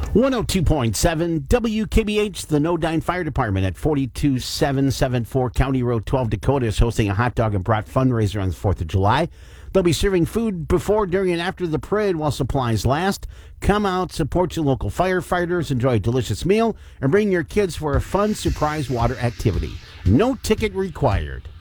102.7 WKBH, the Nodine Fire Department at 42774 County Road 12, Dakota is hosting a hot dog and brat fundraiser on the 4th of July. They'll be serving food before, during, and after the parade while supplies last. Come out, support your local firefighters, enjoy a delicious meal, and bring your kids for a fun surprise water activity. No ticket required.